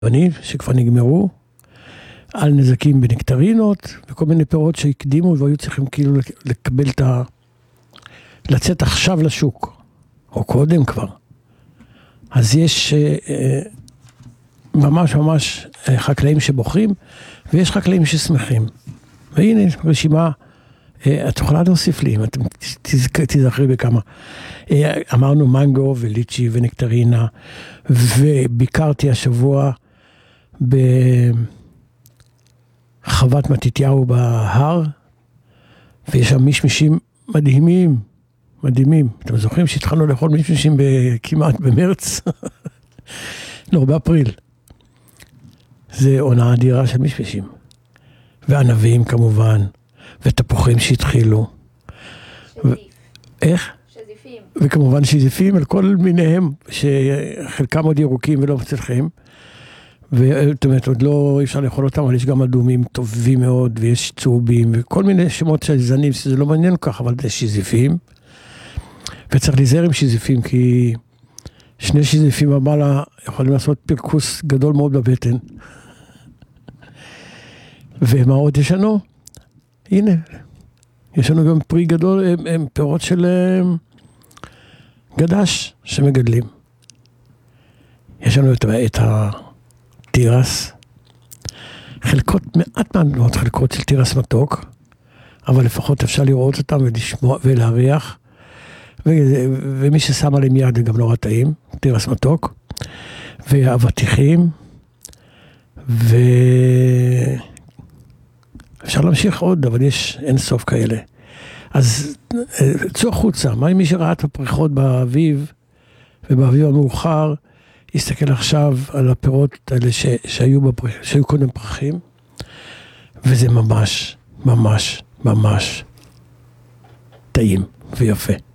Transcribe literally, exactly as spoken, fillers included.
שכבר נגמרו, על נזקים בנקטרינות, וכל מיני פירות שהקדימו, והיו צריכים כאילו לקבל את ה... לצאת עכשיו לשוק, או קודם כבר. אז יש ממש ממש חקלאים שבוחרים, ויש חקלאים ששמחים. והנה רשימה, את יכולה להוסיף לי, אם אתם תזכרי בכמה. אמרנו מנגו וליצ'י ונקטרינה, וביקרתי השבוע בחוות מתתיהו בהר, ויש שם מישמישים מדהימים, מדהימים. אתם זוכרים שהתחלנו לאכול מישמישים כמעט במרץ? לא, באפריל. זה עונה אדירה של מישמישים. וענבים כמובן, ותפוחים שהתחילו. שזיף. ו... איך? שזיפים. וכמובן שזיפים על כל מיניהם, שחלקם עוד ירוקים ולא מצליחים. זאת אומרת, עוד לא אפשר לאכול אותם, אבל יש גם אדומים טובים מאוד, ויש צהובים, וכל מיני שמות של זנים, שזה לא מעניין כך, אבל זה שזיפים. וצריך להיזהר עם שזיפים, כי שני שזיפים ומעלה יכולים לעשות פרקוס גדול מאוד בבטן. ומה עוד יש לנו? הנה, יש לנו גם פרי גדול, הם, הם פירות של הם, גדש שמגדלים. יש לנו את, את התירס, חלקות, מעט מעט חלקות של תירס מתוק, אבל לפחות אפשר לראות אותם ולשמוע ולהריח, ו, ומי ששם עליהם יד זה גם לא רטעים, תירס מתוק, והאבטיחים, ו... אפשר להמשיך עוד, אבל יש אין סוף כאלה. אז צאו החוצה, מה אם מי שראה את הפריחות באביב, ובאביב המאוחר, יסתכל עכשיו על הפירות האלה ש, שהיו, בפריח, שהיו קודם פרחים, וזה ממש, ממש, ממש טעים ויפה.